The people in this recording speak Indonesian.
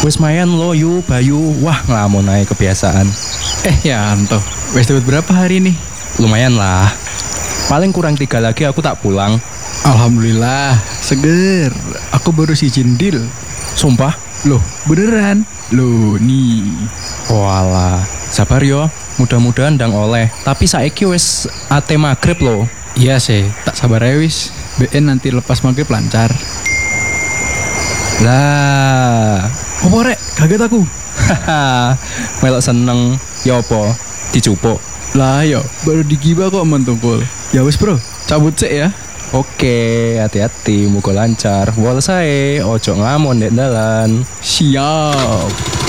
Wis mayan lo yu Bayu. Wah ngelamun aja kebiasaan. Yanto, wes dapat berapa hari nih? Lumayan lah. Paling kurang 3 lagi aku tak pulang. Alhamdulillah, seger. Aku baru izin deal. Sumpah. Loh, beneran? Loh, nih. Walah, sabar yo. Mudah-mudahan ndang oleh. Tapi saiki wis ate magrib lo. Iya sih, tak sabar ya wis. BN nanti lepas maghrib lancar. Lah, Apa rek? Kaget aku. haha. Melok seneng. Ya apa? Dicupuk. Lah yo, baru digibah kok mentungkul. Ya wis bro, cabut sih ya. Oke, hati-hati, muga lancar. Wal sae, ojo ngamon dek dalan. Siap.